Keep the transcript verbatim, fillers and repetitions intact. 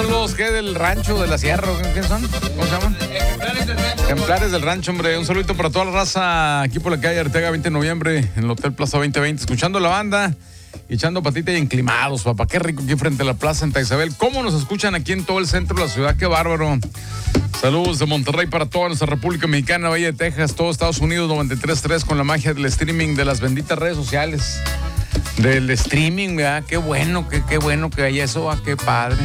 son los que del rancho, de la sierra, ¿qué son? ¿Cómo se llaman? Ejemplares del rancho. Ejemplares del rancho, hombre. Un saludito para toda la raza aquí por la calle Arteaga, veinte de noviembre, en el Hotel Plaza veinte veinte, escuchando la banda y echando patita y enclimados, papá. Qué rico aquí frente a la Plaza Santa Isabel. ¿Cómo nos escuchan aquí en todo el centro de la ciudad? Qué bárbaro. Saludos de Monterrey para toda nuestra República Mexicana, Valle de Texas, todo Estados Unidos, noventa y tres punto tres, con la magia del streaming de las benditas redes sociales. Del streaming, ¿verdad? Qué bueno, qué, qué bueno que haya eso, ¿verdad? Qué padre.